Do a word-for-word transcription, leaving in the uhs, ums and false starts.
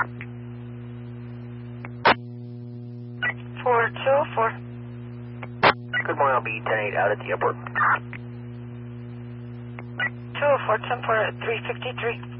four two oh four. Good morning, I'll be ten eight out at the airport. two oh four, ten four at three fifty-three.